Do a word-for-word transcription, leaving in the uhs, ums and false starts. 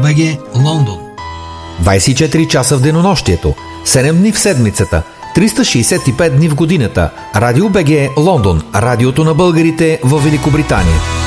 БГ Лондон. двайсет и четири часа в денонощието, седем дни в седмицата, триста шейсет и пет дни в годината. Радио БГ Лондон, радиото на българите в Великобритания.